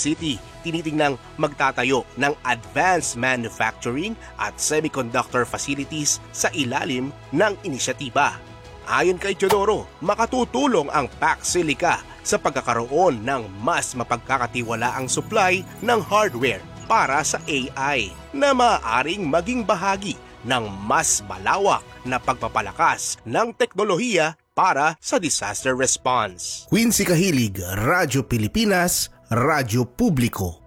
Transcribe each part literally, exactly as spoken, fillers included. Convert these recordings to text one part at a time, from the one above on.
City tinitingnang magtatayo ng advanced manufacturing at semiconductor facilities sa ilalim ng inisyatiba. Ayon kay Teodoro, makatutulong ang Pac Silica sa pagkakaroon ng mas mapagkakatiwalaang supply ng hardware para sa A I na maaaring maging bahagi ng mas malawak na pagpapalakas ng teknolohiya para sa disaster response. Quincy Kahilig, Radyo Pilipinas, Radyo Publiko.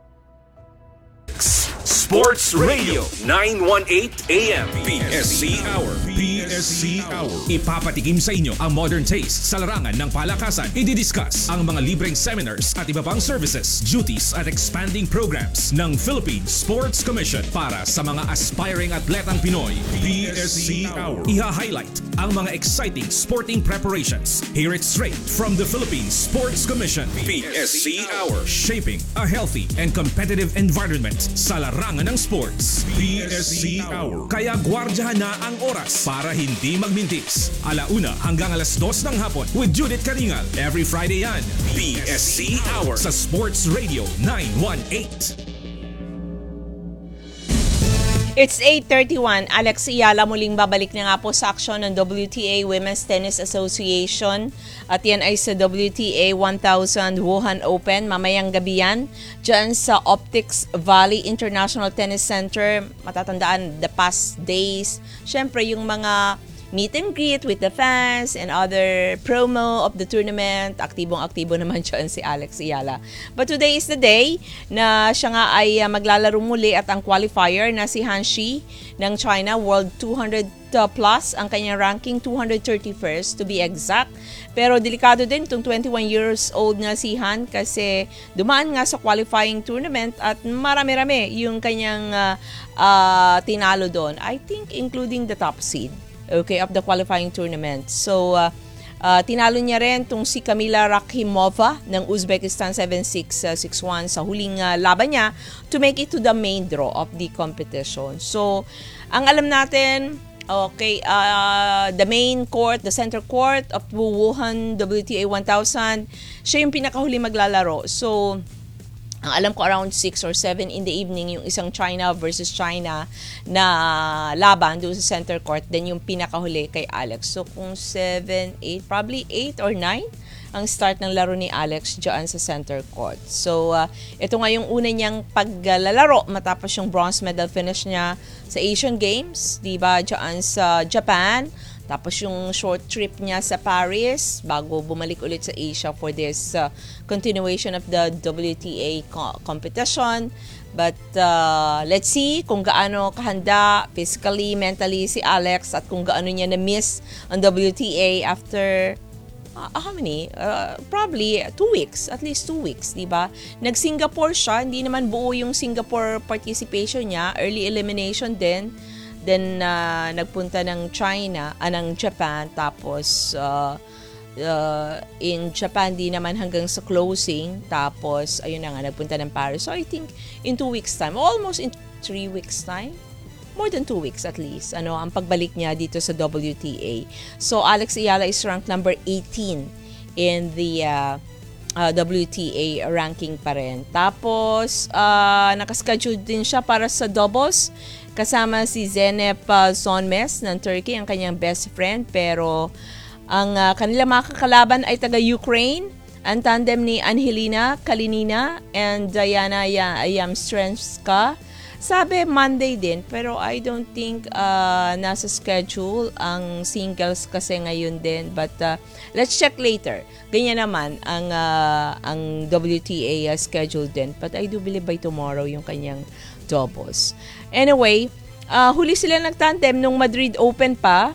Sports Radio nine eighteen A M P S C Hour. P S C Hour. Ipapatikim sa inyo ang modern taste sa larangan ng palakasan. I-discuss ang mga libreng seminars at iba pang services, duties at expanding programs ng Philippine Sports Commission para sa mga aspiring atletang Pinoy. P S C Hour. Iha-highlight ang mga exciting sporting preparations. Hear it straight from the Philippine Sports Commission. P S C Hour. Shaping a healthy and competitive environment sa larangan ng sports. P S C Hour. Kaya gwardyahan na ang oras para hindi magmintis. Alauna hanggang alas dos ng hapon with Judith Caringal. Every Friday yan. P S C Hour sa Sports Radio nine eighteen. It's eight thirty-one. Alex Iyala muling babalik na nga po sa aksyon ng W T A Women's Tennis Association. At yan ay sa W T A one thousand Wuhan Open. Mamayang gabi yan dyan sa Optics Valley International Tennis Center. Matatandaan the past days. Siyempre yung mga meet and greet with the fans and other promo of the tournament. Aktibong-aktibo naman dyan si Alex Iyala. But today is the day na siya nga ay uh, maglalaro muli at ang qualifier na si Han Shi ng China, World two hundred plus, ang kanyang ranking two hundred thirty-first to be exact. Pero delikado din itong twenty-one years old na si Han kasi dumaan nga sa qualifying tournament at marami-rami yung kanyang uh, uh, tinalo doon. I think including the top seed. Okay, of the qualifying tournament. So, uh, uh, tinalo niya rin itong si Kamila Rakhimova ng Uzbekistan seven six, six one sa huling uh, laban niya to make it to the main draw of the competition. So, ang alam natin, okay, uh, the main court, the center court of Wuhan W T A one thousand, siya yung pinakahuli maglalaro. So, ang alam ko around six or seven in the evening yung isang China versus China na laban doon sa center court. Then yung pinakahuli kay Alex. So kung seven, eight, probably eight or nine ang start ng laro ni Alex dyan sa center court. So uh, ito nga yung una niyang paglalaro matapos yung bronze medal finish niya sa Asian Games, diba, dyan sa Japan. Tapos yung short trip niya sa Paris bago bumalik ulit sa Asia for this uh, continuation of the W T A co- competition. But uh, let's see kung gaano kahanda physically, mentally si Alex at kung gaano niya na-miss ang W T A after uh, how many? Uh, probably two weeks, at least two weeks, di ba? Nag-Singapore siya, hindi naman buo yung Singapore participation niya, early elimination din. Then, uh, nagpunta ng China, ah, ng Japan, tapos uh, uh, in Japan, di naman hanggang sa closing, tapos, ayun na nga, nagpunta ng Paris. So, I think, in two weeks' time, almost in three weeks' time, more than two weeks at least, ano, ang pagbalik niya dito sa W T A. So, Alex Iyala is ranked number eighteen in the uh, uh, W T A ranking pa rin. Tapos, uh, nakaschedule din siya para sa doubles, kasama si Zeynep uh, Sonmez ng Turkey, ang kanyang best friend. Pero ang uh, kanilang mga kakalaban ay taga-Ukraine. Ang tandem ni Angelina Kalinina and Diana Yamstrenska. Sabi Monday din, pero I don't think uh, nasa schedule ang singles kasi ngayon din. But uh, let's check later. Ganyan naman ang, uh, ang W T A uh, schedule din. But I do believe by tomorrow yung kanyang doubles. Anyway, uh, huli sila nagtandem nung Madrid Open pa.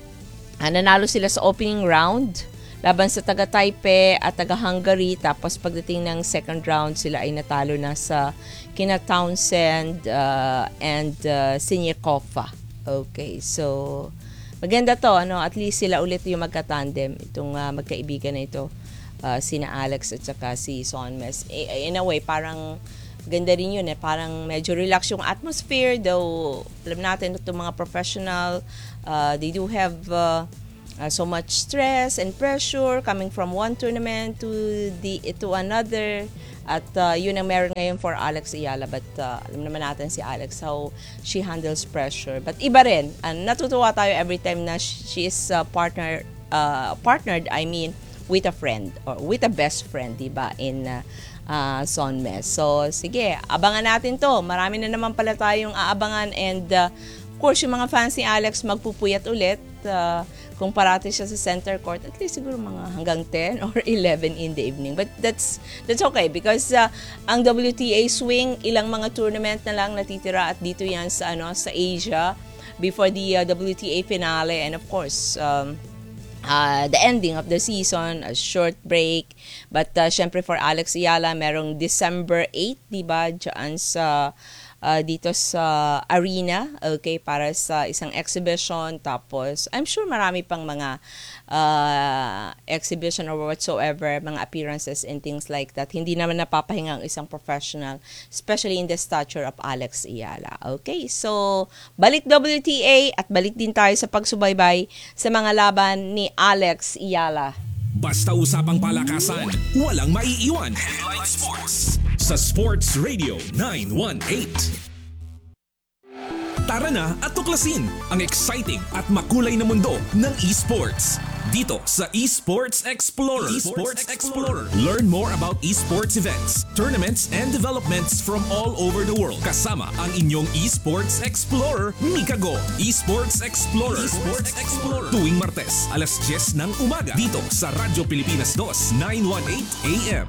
Uh, nanalo sila sa opening round laban sa taga-Taipei at taga-Hungary. Tapos pagdating ng second round, sila ay natalo na sa kina Townsend uh, and uh, Siniakova. Okay, so maganda to, ano? At least sila ulit yung magka-tandem, itong uh, magkaibigan na ito, uh, sina Alex at saka si Sonmez. In a way, parang ganda rin yun eh. Parang medyo relax yung atmosphere. Though, alam natin itong mga professional, uh, they do have uh, uh, so much stress and pressure coming from one tournament to the to another. At uh, yun ang meron ngayon for Alex Ayala. But uh, alam naman natin si Alex, how she handles pressure. But iba rin, uh, natutuwa tayo every time na she is uh, partner, uh, partnered, I mean, with a friend or with a best friend, diba, in uh, uh, Sonmes. So, sige, abangan natin to. Marami na naman pala tayong aabangan and uh, of course, yung mga fans ni Alex magpupuyat ulit. Uh, kung parati siya sa center court, at least siguro mga hanggang ten or eleven in the evening. But that's that's okay because uh, ang W T A swing, ilang mga tournament na lang natitira at dito yan sa ano sa Asia before the uh, W T A finale and of course um, uh, the ending of the season, a short break. But uh, syempre for Alex Ayala, merong December eighth, diba, dyan sa Uh, dito sa arena, okay, para sa isang exhibition. Tapos, I'm sure marami pang mga uh, exhibition or whatsoever, mga appearances and things like that. Hindi naman napapahinga ang isang professional, especially in the stature of Alex Ayala. Okay, so, balik W T A at balik din tayo sa pagsubaybay sa mga laban ni Alex Ayala. Basta usapang palakasan, walang maiiwan. Headline Sports sa Sports Radio nine one eight. Tara na at tuklasin ang exciting at makulay na mundo ng esports. Dito sa Esports Explorer. Esports Explorer. Learn more about esports events, tournaments, and developments from all over the world. Kasama ang inyong Esports Explorer, Mika Go. Esports Explorer. Esports Explorer. Tuwing Martes, alas diyes ng umaga. Dito sa Radyo Pilipinas two, nine eighteen A M.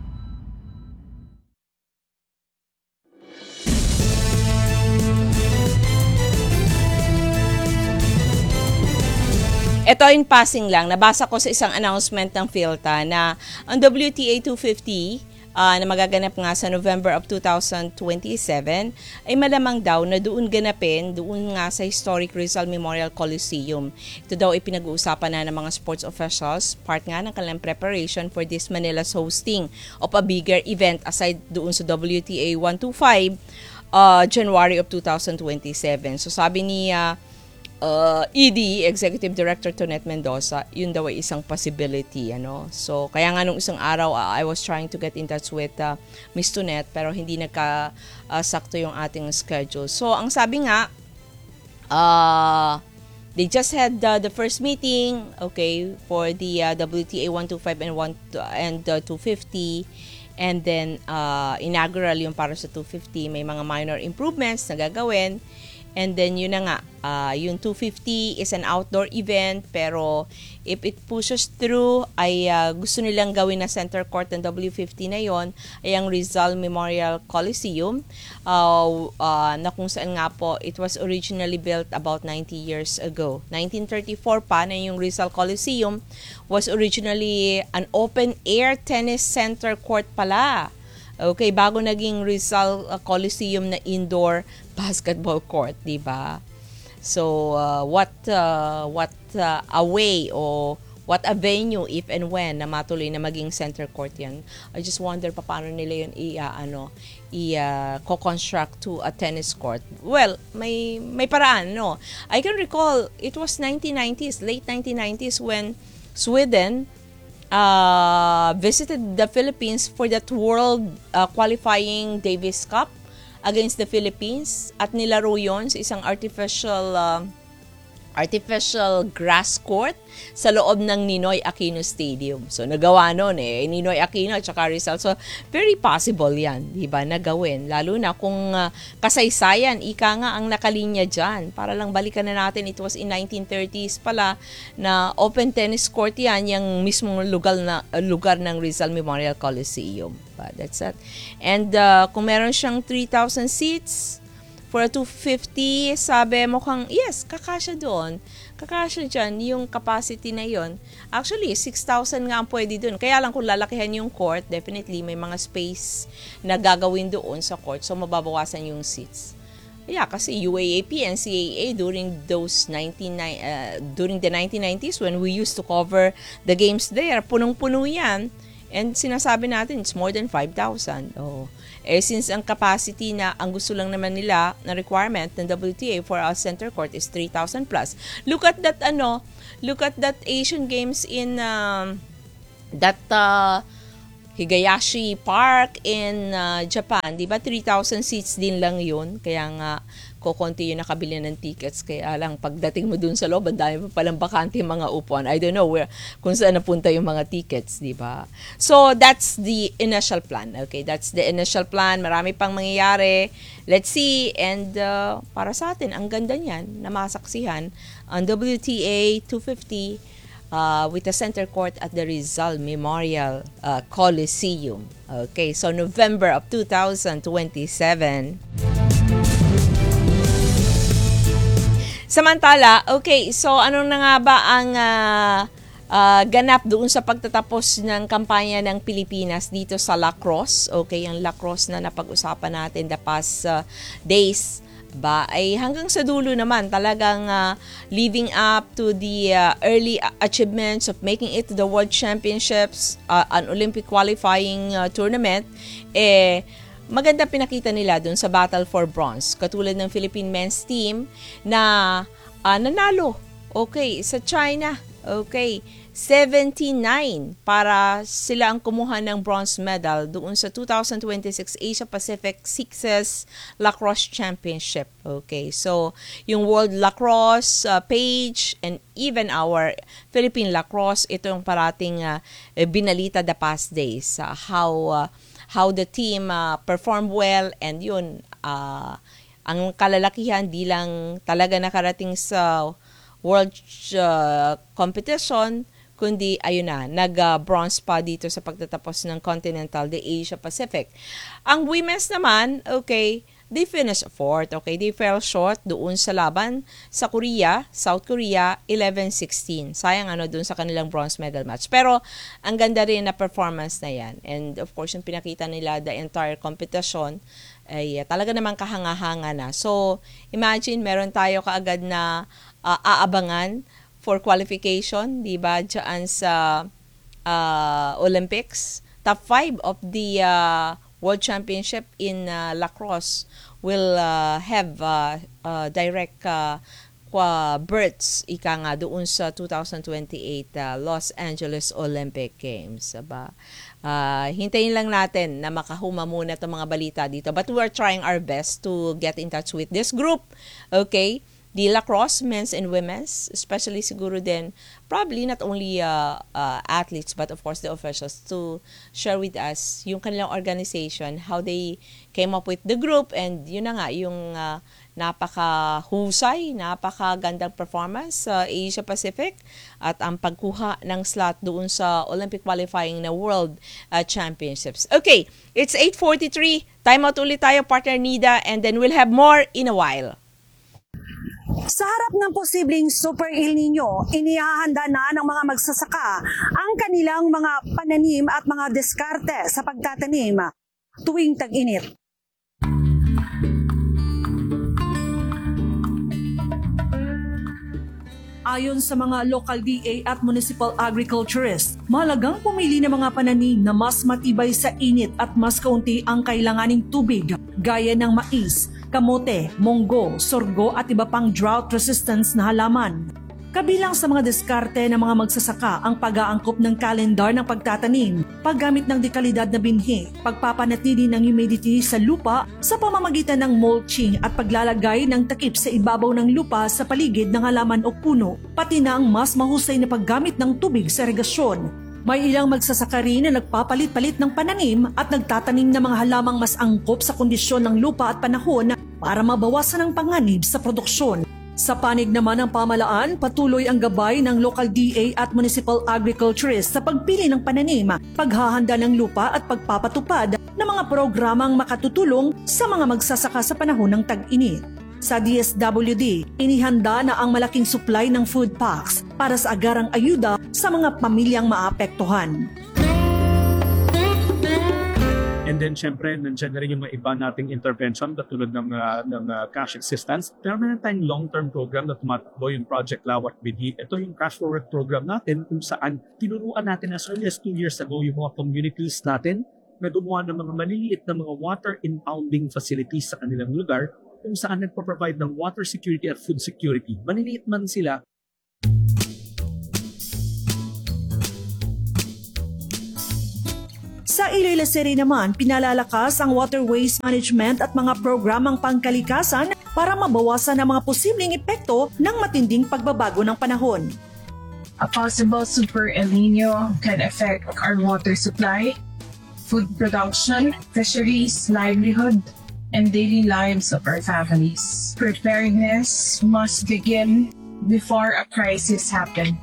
Ito in passing lang, nabasa ko sa isang announcement ng PhilTA na ang W T A two fifty uh, na magaganap nga sa November of two thousand twenty-seven ay malamang daw na doon ganapin, doon nga sa Historic Rizal Memorial Coliseum. Ito daw ay pinag-uusapan na ng mga sports officials, part nga ng kanilang preparation for this Manila's hosting of a bigger event aside doon sa W T A one twenty-five uh, January of two thousand twenty-seven. So sabi ni uh, Uh, E D, Executive Director Tonet Mendoza, yun daw ay isang possibility, ano. So, kaya nga nung isang araw, uh, I was trying to get in touch with uh, Miss Tonet, pero hindi nagka-sakto uh, yung ating schedule. So, ang sabi nga, uh, they just had uh, the first meeting, okay, for the uh, W T A one twenty-five and, one, and uh, two fifty. And then, uh, inaugural yung para sa two fifty. May mga minor improvements na gagawin. And then yun na nga, uh, yung two fifty is an outdoor event pero if it pushes through ay uh, gusto nilang gawin na center court ng W fifty na yon ay ang Rizal Memorial Coliseum uh, uh, na kung saan nga po it was originally built about ninety years ago. nineteen thirty-four pa na yung Rizal Coliseum was originally an open air tennis center court pala. Okay, bago naging Rizal uh, Coliseum na indoor basketball court, di ba? So, uh, what uh, what uh, a way o what a venue if and when na matuloy na maging center court yan. I just wonder pa paano nila yun i uh, ano i uh, co-construct to a tennis court. Well, may may paraan, no. I can recall it was nineteen nineties, late nineteen nineties when Sweden Uh, visited the Philippines for that World uh, Qualifying Davis Cup against the Philippines at nilaro yon sa isang artificial uh, artificial grass court sa loob ng Ninoy Aquino Stadium. So, nagawa nun eh. Ninoy Aquino at saka Rizal. So, very possible yan, di ba, na gawin. Lalo na kung uh, kasaysayan, ika nga ang nakalinya dyan. Para lang balikan na natin, it was in nineteen thirties pala na open tennis court yan, yung mismong lugar, na, uh, lugar ng Rizal Memorial Coliseum. But that's it. And uh, kung meron siyang three thousand seats, for a two fifty, sabi mo kang, yes, kakasya doon. Kakasya dyan, yung capacity na yon. Actually, six thousand nga ang pwede doon. Kaya lang kung lalakihan yung court, definitely may mga space na gagawin doon sa court. So, mababawasan yung seats. Yeah, kasi U A A P and C A A during those nineteen uh, during the nineteen nineties when we used to cover the games there, punong-puno yan. And sinasabi natin, it's more than five thousand. Oh. Eh, since ang capacity na ang gusto lang naman nila na requirement ng W T A for our center court is three thousand plus. Look at that, ano, look at that Asian Games in, um, that, uh, Higayashi Park in uh, Japan, di ba three thousand seats din lang yun, kaya nga kukunti yung nakabili ng tickets, kaya lang pagdating mo dun sa loob, ang dami pa palang bakante yung mga upuan. I don't know where, kung saan napunta yung mga tickets, di ba? So, that's the initial plan. Okay, that's the initial plan. Marami pang mangyayari. Let's see. And uh, para sa atin, ang ganda niyan na masaksihan ang W T A two fifty Uh, with the center court at the Rizal Memorial uh, Coliseum. Okay, so November of two thousand twenty-seven. Samantala, okay, so anong na nga ba ang uh, uh, ganap doon sa pagtatapos ng kampanya ng Pilipinas dito sa lacrosse? Okay, ang lacrosse na napag-usapan natin the past uh, days ba ay hanggang sa dulo naman talagang uh, living up to the uh, early achievements of making it to the World Championships, uh, an Olympic qualifying uh, tournament, eh maganda pinakita nila dun sa Battle for Bronze, katulad ng Philippine men's team na uh, nanalo, okay, sa China, okay, seventy-nine para sila ang kumuha ng bronze medal doon sa two thousand twenty-six Asia Pacific Sixes Lacrosse Championship. Okay, so yung World Lacrosse uh, page and even our Philippine Lacrosse, ito yung parating uh, binalita the past days, uh, how uh, how the team uh, performed well, and yun, uh, ang kalalakihan di lang talaga nakarating sa world uh, competition, kundi ayun na, nag-bronze uh, pa dito sa pagtatapos ng Continental, the Asia Pacific. Ang women's naman, okay, they finished fourth, okay, they fell short doon sa laban sa Korea, South Korea, eleven sixteen. Sayang ano doon sa kanilang bronze medal match. Pero ang ganda rin na performance na yan. And of course, yung pinakita nila the entire competition ay uh, talaga namang kahanga-hanga na. So, imagine, meron tayo kaagad na uh, aabangan for qualification, di ba, dyan sa uh, Olympics. Top five of the uh, World Championship in uh, lacrosse will uh, have uh, uh, direct uh, kwa berths, ika nga, doon sa two thousand twenty-eight uh, Los Angeles Olympic Games. Aba, uh, hintayin lang natin na makahuma muna itong mga balita dito. But we're trying our best to get in touch with this group. Okay? The lacrosse, men's and women's, especially siguro din, probably not only uh, uh, athletes, but of course the officials, to share with us yung kanilang organization, how they came up with the group, and yun na nga, yung uh, napaka-husay, napaka-gandang performance sa uh, Asia Pacific, at ang pagkuha ng slot doon sa Olympic qualifying na World uh, Championships. Okay, it's eight forty-three, time out ulit tayo, partner Nida, and then we'll have more in a while. Sa harap ng posibleng Super El Nino, inihahanda na ng mga magsasaka ang kanilang mga pananim at mga diskarte sa pagtatanim tuwing tag-init. Ayon sa mga local D A at municipal agriculturists, mahalagang pumili ng mga pananim na mas matibay sa init at mas kaunti ang kailanganing tubig, gaya ng mais, kamote, munggo, sorgo at iba pang drought resistance na halaman. Kabilang sa mga diskarte ng mga magsasaka ang pag-aangkop ng kalendar ng pagtatanim, paggamit ng dekalidad na binhi, pagpapanatili ng humidity sa lupa sa pamamagitan ng mulching at paglalagay ng takip sa ibabaw ng lupa sa paligid ng halaman o puno, pati na ang mas mahusay na paggamit ng tubig sa irigasyon. May ilang magsasaka rin na nagpapalit-palit ng pananim at nagtatanim ng mga halamang mas angkop sa kondisyon ng lupa at panahon para mabawasan ang panganib sa produksyon. Sa panig naman ng pamalaan, patuloy ang gabay ng local D A at municipal agriculturists sa pagpili ng pananim, paghahanda ng lupa at pagpapatupad ng mga programang makatutulong sa mga magsasaka sa panahon ng tag-init. Sa D S W D, inihanda na ang malaking supply ng food packs para sa agarang ayuda sa mga pamilyang maapektuhan. And then, syempre, nandiyan na rin yung mga iba nating intervention katulad ng, uh, ng uh, cash assistance. Pero meron tayong long-term program na tumatakbo, yung Project Lawat Bidi. Ito yung cash forward program natin kung saan tinuruan natin as early as two years ago yung mga communities natin na gumawa ng mga maliliit na mga water impounding facilities sa kanilang lugar kung saan nagpo-provide ng water security at food security. Maliliit man sila, Sa Iloilo City naman, pinalalakas ang waterways management at mga programang pangkalikasan para mabawasan ang mga posibleng epekto ng matinding pagbabago ng panahon. A possible Super El Nino can affect our water supply, food production, fisheries, livelihood, and daily lives of our families. Preparedness must begin before a crisis happens.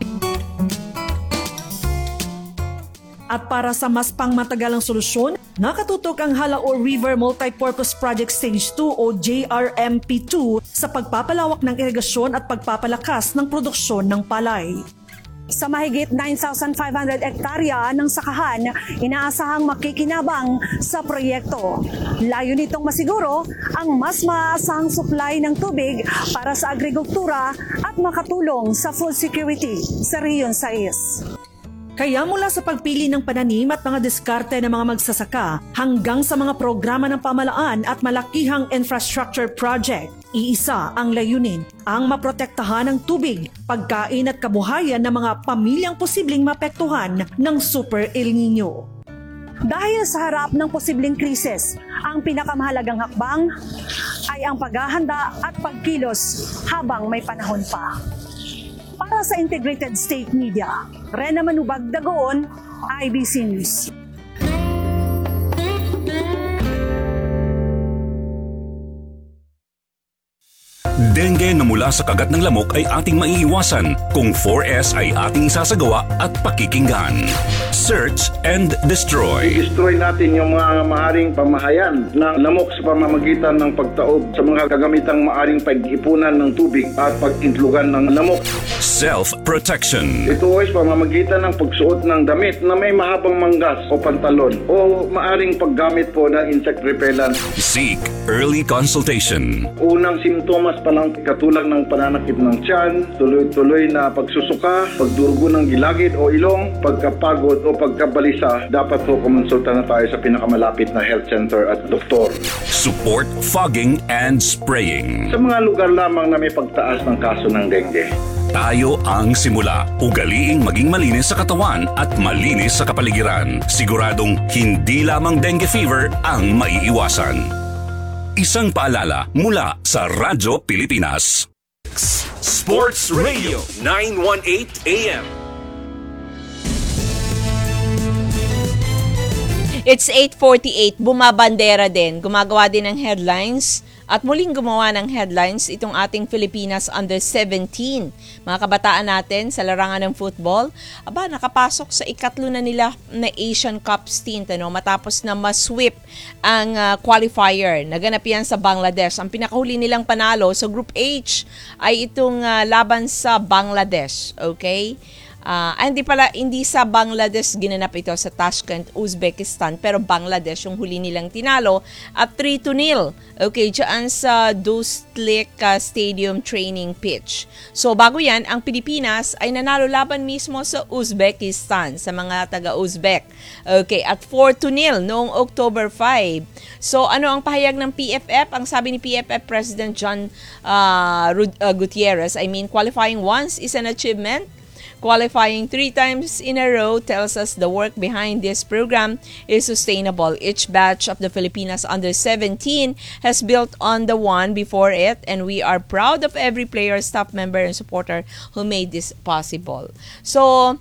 At para sa mas pangmatagalang solusyon, nakatutok ang Halaor River Multipurpose Project Stage two o J R M P two sa pagpapalawak ng irigasyon at pagpapalakas ng produksyon ng palay. Sa mahigit nine thousand five hundred hektarya ng sakahan, inaasahang makikinabang sa proyekto. Layo nitong masiguro ang mas maaasahang supply ng tubig para sa agrikultura at makatulong sa food security sa Region sais. Kaya mula sa pagpili ng pananim at mga diskarte ng mga magsasaka hanggang sa mga programa ng pamalaan at malakihang infrastructure project, iisa ang layunin, ang maprotektahan ng tubig, pagkain at kabuhayan ng mga pamilyang posibleng mapektuhan ng Super El Nino. Dahil sa harap ng posibleng krisis, ang pinakamahalagang hakbang ay ang paghahanda at pagkilos habang may panahon pa. Para sa Integrated State Media, Rena Manubag Dagoon, I B C News. Dengue na mula sa kagat ng lamok ay ating maiiwasan kung four S ay ating isasagawa at pakikinggan. Search and destroy. I-destroy natin yung mga maaring pamahayan ng lamok sa pamamagitan ng pagtaob sa mga kagamitang maaring pag-ipunan ng tubig at pag-intlugan ng lamok. Self-protection. Ito ay sa pamamagitan ng pagsuot ng damit na may mahabang manggas o pantalon o maaring paggamit po ng insect repellent. Seek early consultation. Unang simptomas pa lang katulad ng pananakit ng tiyan, tuloy-tuloy na pagsusuka, pagdurugo ng gilagid o ilong, pagkapagod o pagkabalisa, dapat po kumonsulta na tayo sa pinakamalapit na health center at doktor. Support fogging and spraying. Sa mga lugar lamang na may pagtaas ng kaso ng dengue, Tayo ang simula. Ugaliing maging malinis sa katawan at malinis sa kapaligiran. Siguradong hindi lamang dengue fever ang maiiwasan. Isang paalala mula sa Radyo Pilipinas. Sports Radio nine eighteen A M. It's eight forty-eight, bumabandera din, gumagawa din ng headlines at muling gumawa ng headlines itong ating Pilipinas under seventeen. Mga kabataan natin sa larangan ng football, aba nakapasok sa ikatlo na nila na Asian Cup stint ano, matapos na ma-sweep ang uh, qualifier. Naganap yan sa Bangladesh. Ang pinakahuli nilang panalo sa Group H ay itong uh, laban sa Bangladesh. Okay? Uh, hindi pala, hindi sa Bangladesh ginanap ito, sa Tashkent, Uzbekistan, pero Bangladesh yung huli nilang tinalo at three to nil. Okay, dyan sa Dostlik uh, Stadium Training Pitch. So bago yan, ang Pilipinas ay nanalo laban mismo sa Uzbekistan, sa mga taga-Uzbek. Okay, at four to nil noong October five. So ano ang pahayag ng P F F? Ang sabi ni P F F President John uh, Rud- uh, Gutierrez, I mean, qualifying once is an achievement. Qualifying three times in a row tells us the work behind this program is sustainable. Each batch of the Filipinas under seventeen has built on the one before it, and we are proud of every player, staff member, and supporter who made this possible. So,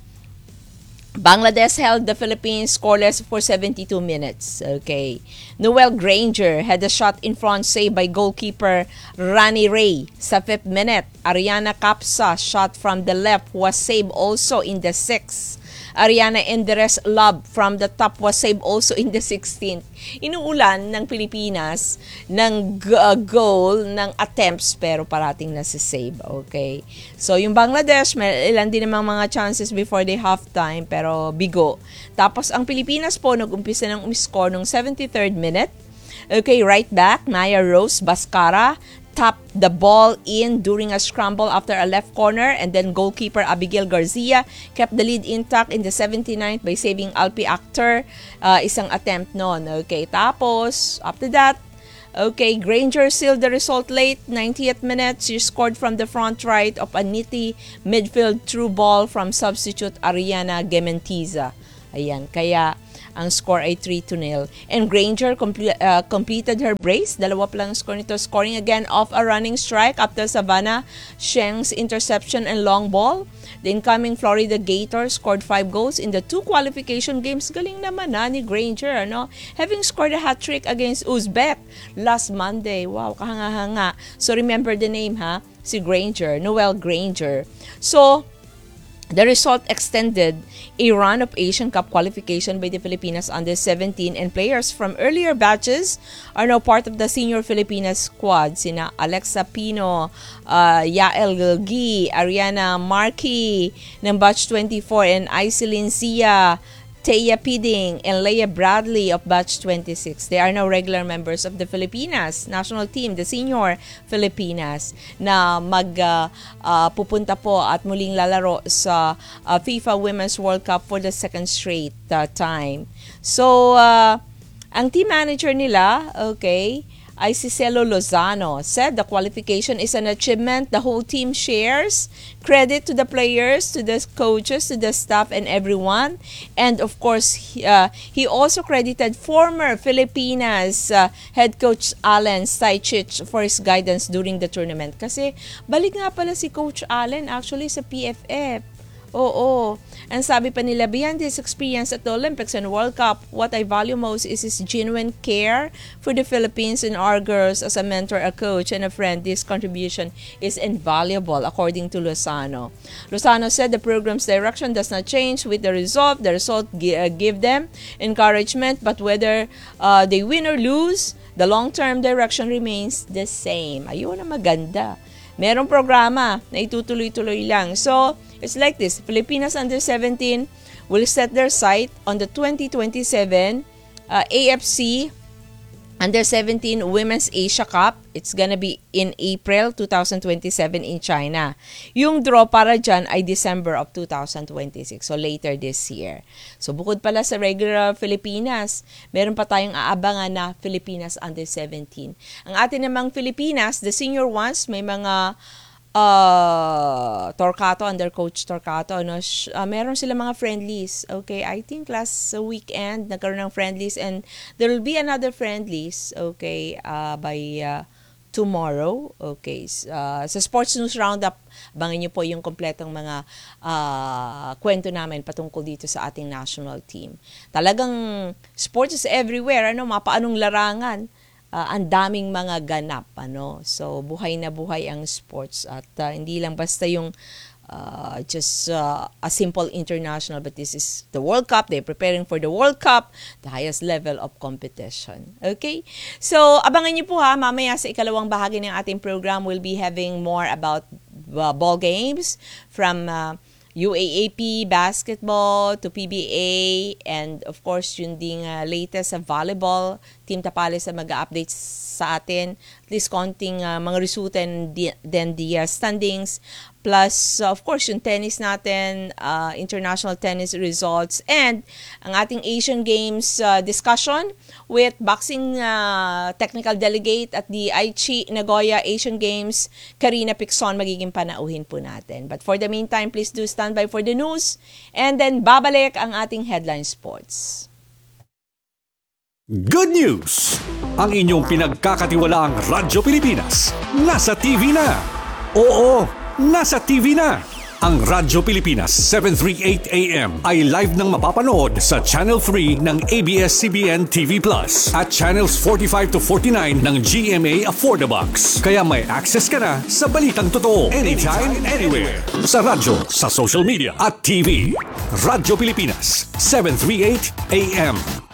Bangladesh held the Philippines scoreless for seventy-two minutes. Okay. Noel Granger had a shot in front saved by goalkeeper Rani Ray sa fifth minute. Ariana Capsa shot from the left was saved also in the sixth. Ariana Enderes lob from the top was saved also in the sixteenth. Inuulan ng Pilipinas ng g- uh, goal, ng attempts, pero parating na si save. Okay. So, yung Bangladesh, may ilan din namang mga chances before the halftime, pero bigo. Tapos, ang Pilipinas po, nag-umpisa ng umiscore nung seventy-third minute. Okay, right back, Maya Rose Bascara tapped the ball in during a scramble after a left corner, and then goalkeeper Abigail Garcia kept the lead intact in the seventy-ninth by saving Alpi Akhtar, uh, isang attempt noon. Okay, tapos after that, okay, Granger sealed the result late, ninetieth minute. She scored from the front right of a nitty midfield through ball from substitute Ariana Gementiza. Ayan, kaya Ang score ay three to nil. And Granger comple- uh, completed her brace. Dalawa pa lang ang score nito, scoring again off a running strike after Savannah Sheng's interception and long ball. The incoming Florida Gators scored five goals in the two qualification games. Galing naman na ni Granger, ano? Having scored a hat-trick against Uzbek last Monday. Wow, kahanga-hanga. So remember the name, ha? Si Granger, Noel Granger. So, the result extended a run of Asian Cup qualification by the Filipinas under seventeen, and players from earlier batches are now part of the senior Filipinas squad. Sina Alexa Pino, uh, Yael Gilgi, Ariana Marquez ng batch twenty-four, and Iselin Sia, Taya Piding, and Leia Bradley of batch twenty-six. They are now regular members of the Filipinas national team, the senior Filipinas, na mag uh, uh, pupunta po at muling lalaro sa uh, FIFA Women's World Cup for the second straight uh, time. So, uh, ang team manager nila, okay, ay si Celo Lozano, said the qualification is an achievement the whole team shares. Credit to the players, to the coaches, to the staff, and everyone. And of course, he, uh, he also credited former Filipinas uh, head coach Allen Staichich for his guidance during the tournament. Kasi balik nga pala si Coach Allen actually sa P F F. Oo. And sabi pa nila, beyond his experience at the Olympics and World Cup, what I value most is his genuine care for the Philippines and our girls. As a mentor, a coach, and a friend, this contribution is invaluable, according to Lozano. Lozano said the program's direction does not change with the result. The result gi- uh, give them encouragement, but whether uh, they win or lose, the long-term direction remains the same. Ayun na maganda. Merong programa na itutuloy-tuloy lang. So, it's like this. Filipinas under seventeen will set their sight on the twenty twenty-seven uh, A F C under seventeen Women's Asia Cup. It's gonna be in April twenty twenty-seven in China. Yung draw para dyan ay December of twenty twenty-six. So, later this year. So, bukod pala sa regular Filipinas, meron pa tayong aabangan na Filipinas under seventeen. Ang atin namang Filipinas, the senior ones, may mga uh, Torcato, under Coach Torcato, no? Uh, meron sila mga friendlies. Okay, I think last weekend, nagkaroon ng friendlies, and there will be another friendlies, okay, uh, by uh, tomorrow. Okay, uh, sa Sports News Roundup, bangin niyo po yung kompletong mga uh, kwento namin patungkol dito sa ating national team. Talagang sports is everywhere, ano, mapaanong larangan. Uh, ang daming mga ganap, ano. So, buhay na buhay ang sports, at uh, hindi lang basta yung uh, just uh, a simple international, but this is the World Cup. They're preparing for the World Cup, the highest level of competition. Okay? So, abangan niyo po ha, mamaya sa ikalawang bahagi ng ating program, we'll be having more about uh, ball games from uh, U A A P basketball to P B A, and of course yun ding uh, latest sa volleyball. Team Tapales na mag-update sa atin, at least konting uh, mga resulta and di- then the uh, standings, plus uh, of course yung tennis natin, uh, international tennis results, and ang ating Asian Games uh, discussion with boxing uh, technical delegate at the Aichi Nagoya Asian Games, Karina Picson, magiging panauhin po natin. But for the meantime, please do stand by for the news, and then babalik ang ating headline sports. Good news! Ang inyong pinagkakatiwalaang Radyo Pilipinas nasa T V na. Oo, nasa T V na. Ang Radyo Pilipinas seven thirty-eight A M ay live nang mapapanood sa Channel three ng A B S C B N T V Plus at Channels forty-five to forty-nine ng G M A Affordabox. Kaya may access ka na sa balitang totoo anytime, anywhere. Sa radyo, sa social media at T V. Radyo Pilipinas seven thirty-eight A M.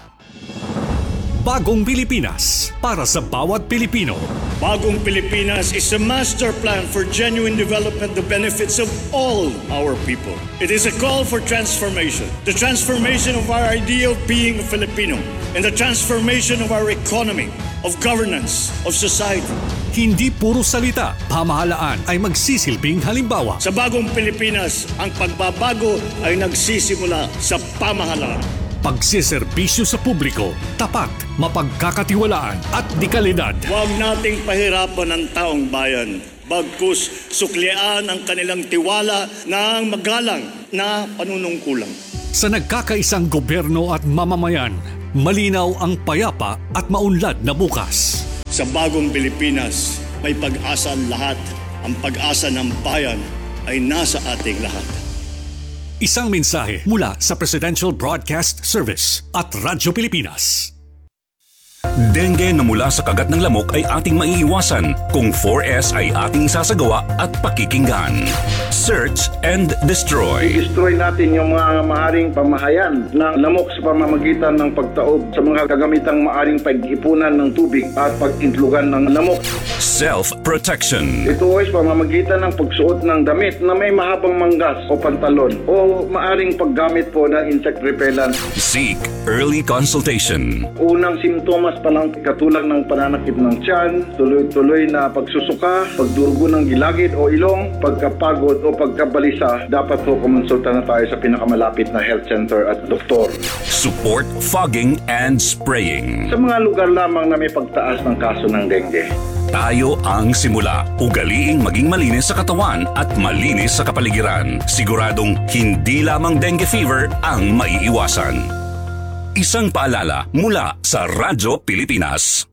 Bagong Pilipinas para sa bawat Pilipino. Bagong Pilipinas is a master plan for genuine development, the benefits of all our people. It is a call for transformation. The transformation of our idea of being a Filipino and the transformation of our economy, of governance, of society. Hindi puro salita, pamahalaan ay magsisilbing halimbawa. Sa Bagong Pilipinas, ang pagbabago ay nagsisimula sa pamahalaan. Pagsiserbisyo sa publiko, tapat, mapagkakatiwalaan at dekalidad. Huwag nating pahirapan ang taong bayan. Bagkus suklian ang kanilang tiwala ng magalang na panunungkulang. Sa nagkakaisang gobyerno at mamamayan, malinaw ang payapa at maunlad na bukas. Sa bagong Pilipinas, may pag-asa ang lahat. Ang pag-asa ng bayan ay nasa ating lahat. Isang mensahe mula sa Presidential Broadcast Service at Radyo Pilipinas. Dengue na mula sa kagat ng lamok ay ating maiiwasan kung four S ay ating sasagawa at pakikinggan. Search and destroy. I-destroy natin yung mga maaring pamahayan ng lamok sa pamamagitan ng pagtaob sa mga kagamitang maaring pag-ipunan ng tubig at pag-intlugan ng lamok. Self-protection. Ito ay sa pamamagitan ng pagsuot ng damit na may mahabang manggas o pantalon o maaring paggamit po ng insect repellent. Seek early consultation. Unang simptomas pa lang katulad ng pananakit ng tiyan, tuloy-tuloy na pagsusuka, pagdurugo ng gilagid o ilong, pagkapagod o pagkabalisa, dapat po kumonsulta na tayo sa pinakamalapit na health center at doktor. Support fogging and spraying. Sa mga lugar lamang na may pagtaas ng kaso ng dengue. Tayo ang simula. Ugaliing maging malinis sa katawan at malinis sa kapaligiran. Siguradong hindi lamang dengue fever ang maiiwasan. Isang paalala mula sa Radyo Pilipinas.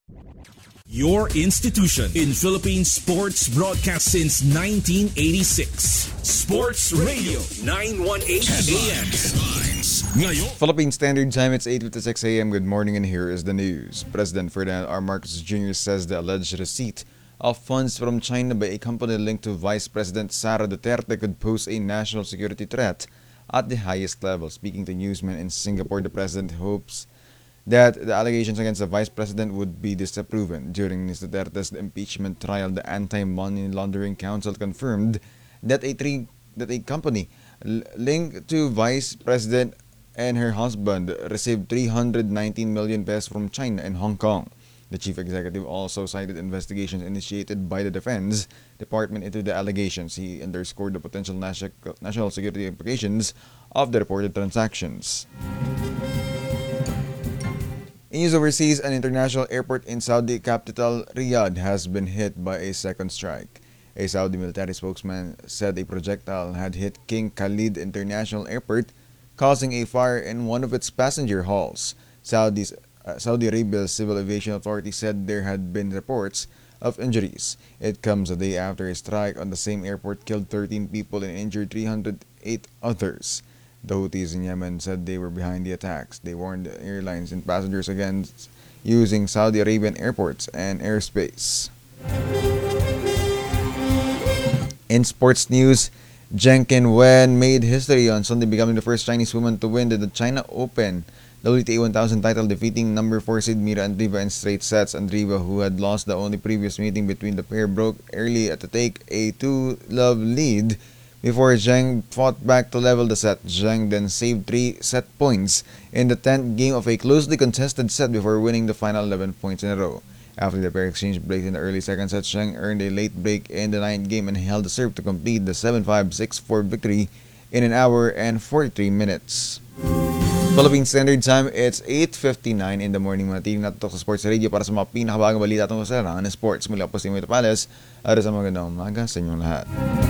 Your institution in Philippine sports broadcast since nineteen eighty-six. Sports Radio nine eighteen A M. Ngayon. Philippine Standard Time, it's eight fifty-six A M. Good morning, and here is the news. President Ferdinand R. Marcos Junior says the alleged receipt of funds from China by a company linked to Vice President Sara Duterte could pose a national security threat at the highest level. Speaking to newsmen in Singapore, the president hopes that the allegations against the vice president would be disproven. During Miz Duterte's impeachment trial, the Anti-Money Laundering Council confirmed that a three, that a company linked to vice president and her husband received three hundred nineteen million pesos from China and Hong Kong. The chief executive also cited investigations initiated by the Defense Department into the allegations. He underscored the potential national security implications of the reported transactions. In news overseas, an international airport in Saudi capital Riyadh has been hit by a second strike. A Saudi military spokesman said a projectile had hit King Khalid International Airport, causing a fire in one of its passenger halls. Saudi's Uh, Saudi Arabia's Civil Aviation Authority said there had been reports of injuries. It comes a day after a strike on the same airport killed thirteen people and injured three hundred eight others. The Houthis in Yemen said they were behind the attacks. They warned the airlines and passengers against using Saudi Arabian airports and airspace. In sports news, Zheng Qinwen made history on Sunday, becoming the first Chinese woman to win the China Open W T A one thousand title, defeating number four seed Mira Andreeva in straight sets. Andreeva, who had lost the only previous meeting between the pair, broke early to take a two-love lead before Zheng fought back to level the set. Zheng then saved three set points in the tenth game of a closely contested set before winning the final eleven points in a row. After the pair exchanged breaks in the early second set, Zheng earned a late break in the ninth game and held the serve to complete the seven five, six four victory in an hour and forty-three minutes. Philippine Standard Time, it's eight fifty-nine in the morning. Manatiling natutok sa Sports Radio para sa mga pinakabagang balita tungkol sa larangan ng sports. Muli ako po si Mito Pales. At sa magandang umaga sa inyong lahat.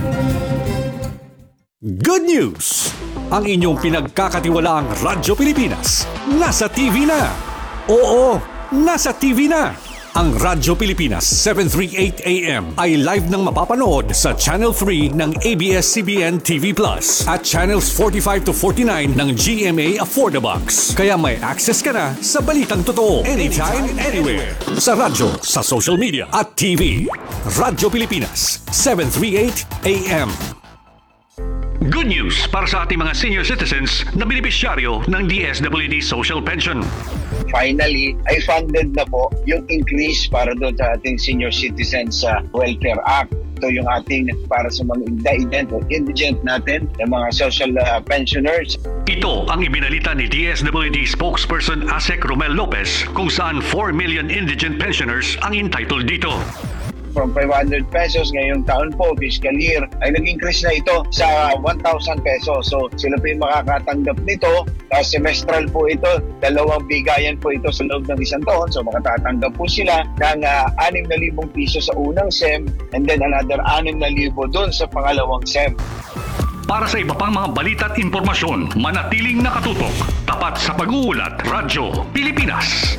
Good news! Ang inyong pinagkakatiwalaang Radyo Pilipinas nasa T V na. Oo, nasa T V na. Ang Radyo Pilipinas seven thirty-eight A M ay live nang mapapanood sa Channel three ng A B S C B N T V Plus at Channels forty-five to forty-nine ng G M A Affordabox. Kaya may access ka na sa balitang totoo anytime, anywhere. Sa radyo, sa social media at T V. Radyo Pilipinas seven thirty-eight A M. Good news para sa ating mga senior citizens na benepisyaryo ng D S W D Social Pension. Finally, ay funded na po yung increase para doon sa ating Senior Citizens uh, Welfare Act. Ito yung ating para sa mga indigent o indigent natin, yung mga social uh, pensioners. Ito ang ibinalita ni D S W D spokesperson Asek Romel Lopez kung saan four million indigent pensioners ang entitled dito. From five hundred pesos ngayong taon po, fiscal year, ay nag-increase na ito sa one thousand pesos. So sila po yung makakatanggap nito. Uh, semestral po ito, dalawang bigayan po ito sa loob ng isang taon. So makatatanggap po sila ng uh, six thousand piso sa unang S E M and then another six thousand doon sa pangalawang S E M. Para sa iba pang mga balita at impormasyon, manatiling nakatutok. Tapat sa pag-uulat, Radyo Pilipinas.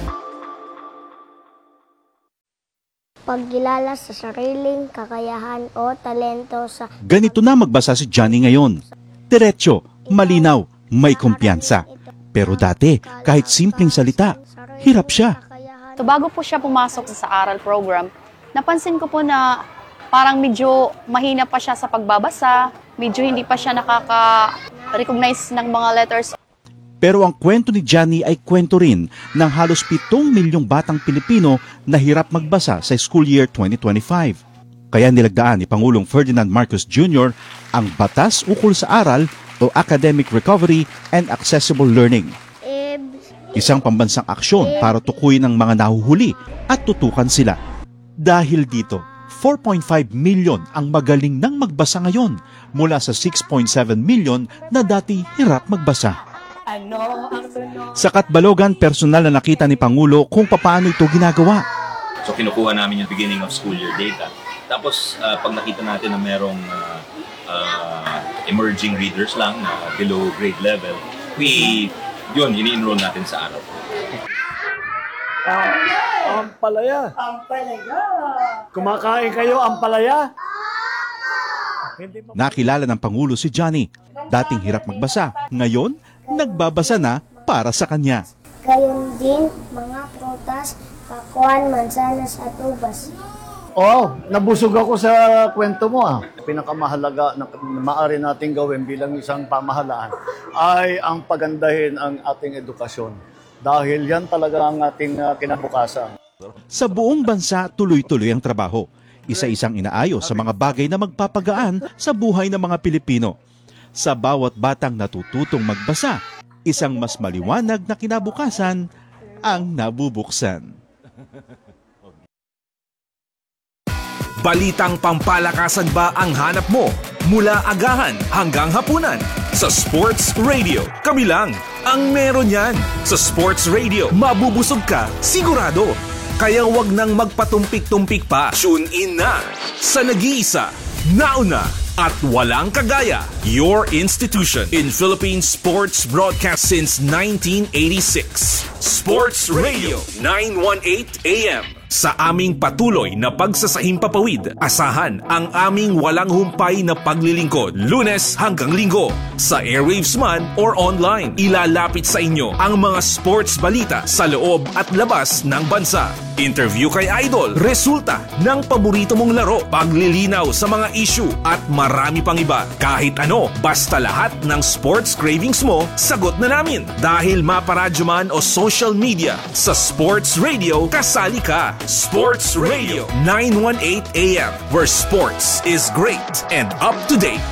Pagkilala sa sariling kakayahan o talento sa... Ganito na magbasa si Johnny ngayon. Diretso, malinaw, may kumpiyansa. Pero dati, kahit simpleng salita, hirap siya. So bago po siya pumasok sa aral program, napansin ko po na parang medyo mahina pa siya sa pagbabasa, medyo hindi pa siya nakaka-recognize ng mga letters. Pero ang kwento ni Johnny ay kwento rin ng halos pitong milyong batang Pilipino na hirap magbasa sa school year twenty twenty-five. Kaya nilagdaan ni Pangulong Ferdinand Marcos Junior ang Batas Ukol sa Aral o Academic Recovery and Accessible Learning. Isang pambansang aksyon para tukuyin ang mga nahuhuli at tutukan sila. Dahil dito, four point five million ang magaling nang magbasa ngayon mula sa six point seven million na dati hirap magbasa. Sa Katbalogan, personal na nakita ni Pangulo kung paano ito ginagawa. So kinukuha namin yung beginning of school year data. Tapos uh, pag nakita natin na merong uh, uh, emerging readers lang na below grade level, we, yun, ini-enroll natin sa araw. Ang palaya. Ang palaya. Kumakain kayo ang palaya? Nakilala ng Pangulo si Johnny. Dating hirap magbasa. Ngayon, nagbabasa na para sa kanya. Gayon din mga prutas, pakuan, mansanas at ubas. Oh, nabusog ako sa kwento mo ah. Pinakamahalaga na maaari nating gawin bilang isang pamahalaan ay ang pagandahin ang ating edukasyon. Dahil yan talaga ang ating uh, kinabukasan. Sa buong bansa, tuloy-tuloy ang trabaho. Isa-isang inaayos sa mga bagay na magpapagaan sa buhay ng mga Pilipino. Sa bawat batang natututong magbasa, isang mas maliwanag na kinabukasan ang nabubuksan. Balitang pampalakasan ba ang hanap mo? Mula agahan hanggang hapunan. Sa Sports Radio, kami lang ang meron yan. Sa Sports Radio, mabubusog ka, sigurado. Kaya wag nang magpatumpik-tumpik pa. Tune in na sa nag-iisa, nauna, at walang kagaya, your institution in Philippine sports broadcast since nineteen eighty-six. Sports Radio nine eighteen A M. Sa aming patuloy na pagsasahimpapawid, asahan ang aming walang humpay na paglilingkod Lunes hanggang Linggo. Sa airwaves man or online, ilalapit sa inyo ang mga sports balita sa loob at labas ng bansa. Interview kay Idol, resulta ng paborito mong laro, paglilinaw sa mga issue at marami pang iba. Kahit ano, basta lahat ng sports cravings mo, sagot na namin. Dahil maparadyo man o social media, sa Sports Radio, kasali ka. Sports Radio nine eighteen A M, where sports is great and up to date.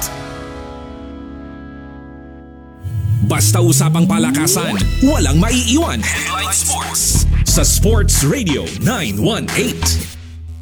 Basta usapang palakasan, walang maiiwan. Headline Sports sa Sports Radio nine eighteen.